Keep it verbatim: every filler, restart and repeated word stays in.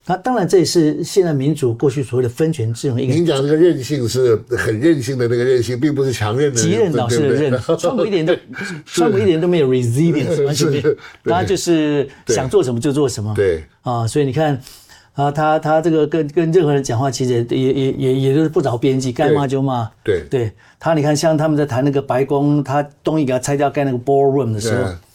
那当然，这也是现在民主过去所谓的分权制衡。 您讲这个韧性是很韧性的那个韧性，并不是强韧的极韧老师的韧。川普一点都，川普一点都没有 resilience， 完全没有，他就是想做什么就做什么。 对啊，所以你看啊，他他这个跟跟任何人讲话，其实也也也也都是不着边际，该骂就骂。 对对，他你看，像他们在谈那个白宫，他东西给他拆掉盖那个 ballroom 的时候。